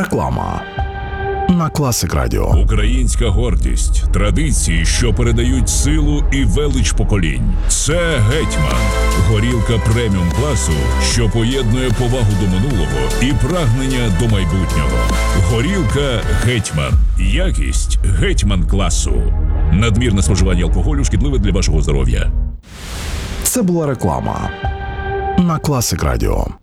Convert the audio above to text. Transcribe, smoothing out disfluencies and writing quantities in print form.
Реклама на Класик Радіо. Українська гордість, традиції, що передають силу і велич поколінь. Це «Гетьман» – горілка преміум класу, що поєднує повагу до минулого і прагнення до майбутнього. Горілка «Гетьман» – якість «Гетьман» класу. Надмірне споживання алкоголю шкідливе для вашого здоров'я. Це була реклама на Класик Радіо.